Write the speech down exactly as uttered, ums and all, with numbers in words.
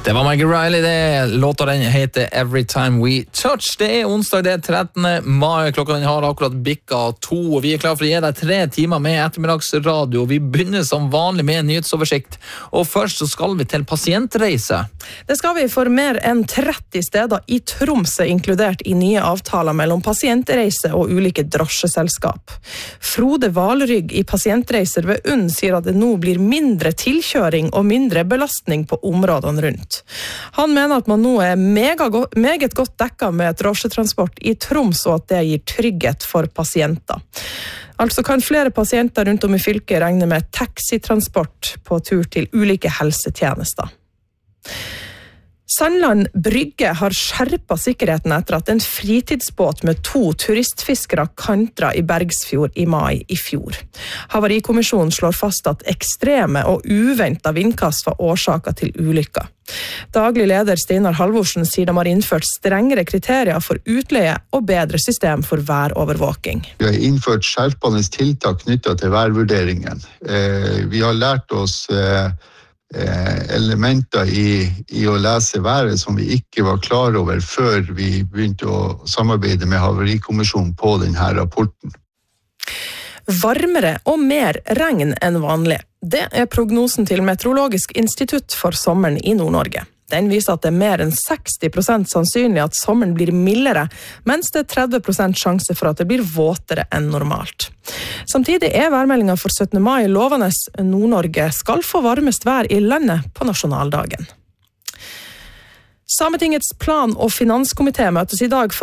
Det var Maggie Riley det. Låta den heter Every Time We Touch. Det er onsdag, det er trettende mai. Klokka den har akkurat bikka to. Vi er klar for å gi deg tre timer med ettermiddagsradio. Vi begynner som vanlig med en nyhetsoversikt. Og først så skal vi til pasientreise. Det skal vi for mer enn tretti steder i Tromsø, inkludert i nye avtaler mellom pasientreise og ulike drosjeselskap. Frode Valrygg i Pasientreiser ved U N sier at det nå blir mindre tilkjøring og mindre belastning på områdene rundt. Han mener at man nå er mega go- meget godt dekket med drosjetransport i Troms, og at det gir trygghet for pasienter. Altså kan flere pasienter rundt om i fylket regne med taxitransport på tur til ulike helsetjenester. Sandland Brygge har skjerpet sikkerheten etter at en fritidsbåt med to turistfiskere kantra i Bergsfjord i mai i fjor. Havarikommisjonen slår fast at ekstreme og uventet vindkast var årsaker til ulykka. Daglig leder Steinar Halvorsen sier de har innført strengere kriterier for utleie og bedre system for værovervåking. Vi har innført skjerpende tiltak knyttet til værvurderingen. Vi har lært oss elementer i, i å lese været som vi ikke var klar over før vi begynte å samarbeide med Havarikommisjonen på denne rapporten. Varmere og mer regn enn vanlig. Det er prognosen til Meteorologisk institutt for sommeren i Nord-Norge. Den viser at det er mer enn seksti prosent sannsynlig at sommeren blir mildere, mens det er tretti prosent sjanse for at det blir våtere enn normalt. Samtidig er værmeldingen for syttende mai lovende. Nord-Norge skal få varmest vær i landet på nasjonaldagen. Sametingets plan- og finanskomité møtes i dag for